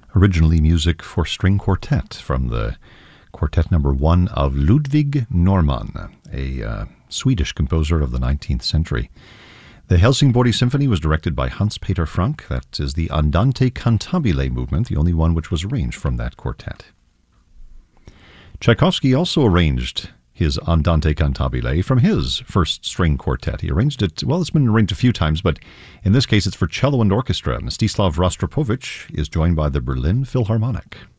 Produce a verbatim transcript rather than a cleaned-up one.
Originally music for string quartet from the quartet number one of Ludwig Norman, a uh, Swedish composer of the nineteenth century. The Helsingborg Symphony was directed by Hans-Peter Frank. That is the Andante Cantabile movement, the only one which was arranged from that quartet. Tchaikovsky also arranged his Andante Cantabile from his first string quartet. He arranged it, well, it's been arranged a few times, but in this case it's for cello and orchestra. Mstislav Rostropovich is joined by the Berlin Philharmonic.